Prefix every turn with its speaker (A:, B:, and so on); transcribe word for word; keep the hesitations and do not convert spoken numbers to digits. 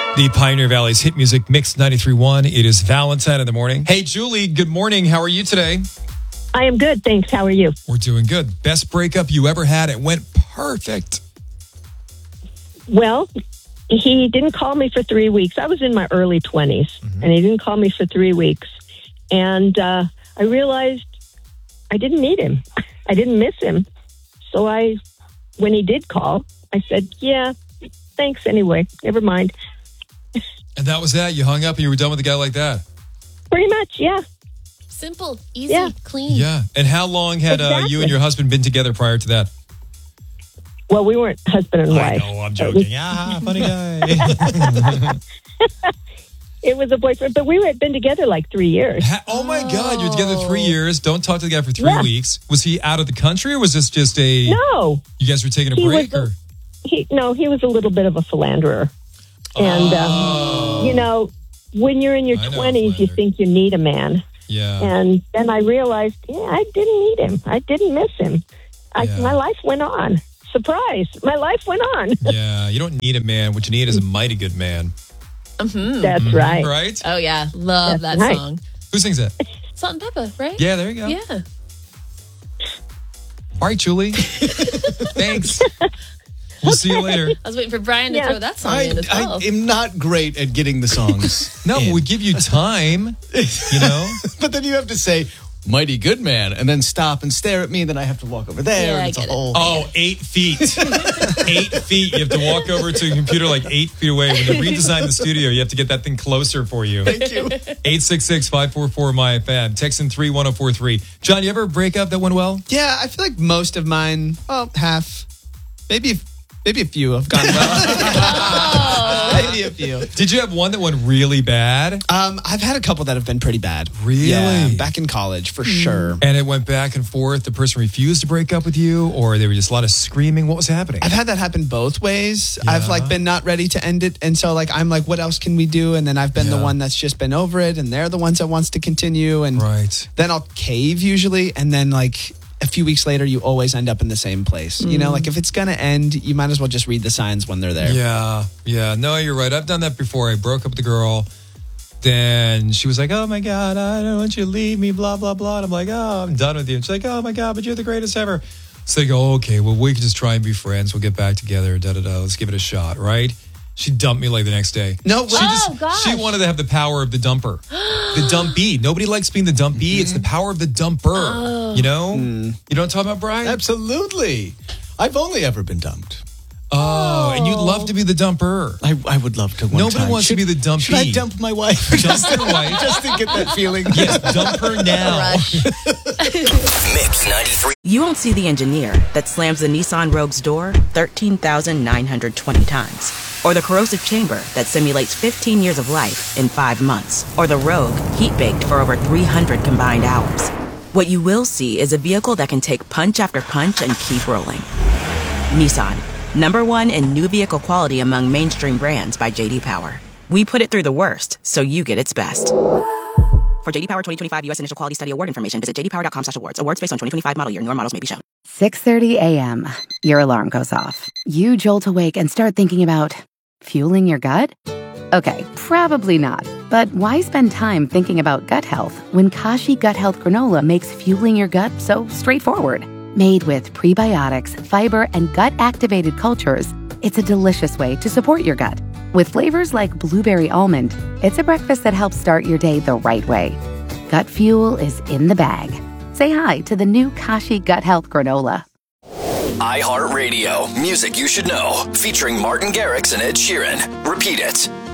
A: The Pioneer Valley's hit music mix ninety-three point one. It is Valentine in the morning. Hey, Julie, good morning. How are you today?
B: I am good, thanks. How are you?
A: We're doing good. Best breakup you ever had. It went perfect.
B: Well, he didn't call me for three weeks. I was in my early twenties, mm-hmm. and he didn't call me for three weeks. And uh, I realized I didn't need him. I didn't miss him. So I, when he did call, I said, yeah, thanks anyway. Never mind.
A: And that was that? You hung up and you were done with a guy like that?
B: Pretty much, yeah.
C: Simple, easy,
B: yeah.
C: clean.
A: Yeah. And how long had
B: exactly.
A: uh, you and your husband been together prior to that?
B: Well, we weren't husband and wife.
A: I know, I'm joking. Ah, funny guy.
B: It was a boyfriend, but we had been together like three years.
A: Ha- oh, my God. You're together three years. Don't talk to the guy for three
B: yeah.
A: weeks. Was he out of the country or was this just a...
B: No.
A: You guys were taking a
B: he
A: break?
B: Was
A: or
B: a, he, no, he was a little bit of a philanderer. And,
A: oh.
B: um, you know, when you're in your twenties, you think you need a man.
A: Yeah.
B: And then I realized, yeah, I didn't need him. I didn't miss him. I,
A: yeah.
B: My life went on. Surprise. My life went on.
A: Yeah. You don't need a man. What you need is a mighty good man.
C: Mm-hmm.
B: That's
A: mm-hmm.
B: right.
A: Right?
C: Oh, yeah. Love
B: That's
C: that
B: right.
C: song.
A: Who sings that?
C: Salt and Pepper, right?
A: Yeah, there you go.
C: Yeah.
A: All right, Julie. Thanks. We'll see you later.
C: I was waiting for Brian to
B: Yeah.
C: throw that song
D: I,
C: in as well.
D: I am not great at getting the songs.
A: No,
D: in.
A: we give you time, you know?
D: But then you have to say, mighty good man, and then stop and stare at me, and then I have to walk over there.
C: Yeah,
D: and
C: I
D: it's a
C: get it.
D: whole...
A: Oh, eight feet. eight feet. You have to walk over to a computer like eight feet away. When they redesign the studio, you have to get that thing closer for you.
D: Thank you.
A: eight six six, five four four, M Y F M. Text in three one zero four three. John, you ever break up that went well?
E: Yeah, I feel like most of mine, well, half, maybe maybe a few have gone well. Maybe a few.
A: Did you have one that went really bad?
E: Um, I've had a couple that have been pretty bad.
A: Really?
E: Yeah, back in college, for sure.
A: And it went back and forth. The person refused to break up with you, or there was just a lot of screaming. What was happening?
E: I've had that happen both ways.
A: Yeah.
E: I've like been not ready to end it, and so like I'm like, what else can we do? And then I've been
A: Yeah.
E: the one that's just been over it, and they're the ones that wants to continue. And
A: Right.
E: then I'll cave usually, and then like a few weeks later, you always end up in the same place. You know, like if it's gonna end, you might as well just read the signs when they're there.
A: Yeah, yeah. No, you're right. I've done that before. I broke up with the girl. Then she was like, oh, my God, I don't want you to leave me, blah, blah, blah. And I'm like, oh, I'm done with you. And she's like, oh, my God, but you're the greatest ever. So they go, okay, well, we can just try and be friends. We'll get back together. Da, da, da. Let's give it a shot, right? She dumped me like the next day.
E: No,
A: she
C: Oh, gosh.
A: She wanted to have the power of the dumper. The dumpee. Nobody likes being the dumpee. It's the power of the dumper. You know? You know what I'm talking about, Brian?
D: Absolutely. I've only ever been dumped.
A: Oh, and you'd love to be the dumper.
D: I, I would love to one
A: Nobody
D: time.
A: wants to be the dumpee.
D: Should I dump my wife?
A: Dump
D: just,
A: your wife.
D: just to get that feeling.
A: Yes, dump her now.
C: Rush.
F: Mix ninety-three.
G: You won't see the engineer that slams the Nissan Rogue's door thirteen thousand nine hundred twenty times. Or the corrosive chamber that simulates fifteen years of life in five months. Or the Rogue heat-baked for over three hundred combined hours. What you will see is a vehicle that can take punch after punch and keep rolling. Nissan, number one in new vehicle quality among mainstream brands by J D Power. We put it through the worst, so you get its best. For J D Power twenty twenty-five U S Initial Quality Study Award information, visit j d power dot com slash awards. Awards based on twenty twenty-five model year. Newer models may be shown.
H: six thirty a.m. Your alarm goes off. You jolt awake and start thinking about fueling your gut? Okay, probably not. But why spend time thinking about gut health when Kashi Gut Health Granola makes fueling your gut so straightforward? Made with prebiotics, fiber, and gut-activated cultures, it's a delicious way to support your gut. With flavors like blueberry almond, it's a breakfast that helps start your day the right way. Gut fuel is in the bag. Say hi to the new Kashi Gut Health Granola.
F: iHeartRadio. Music you should know. Featuring Martin Garrix and Ed Sheeran. Repeat it.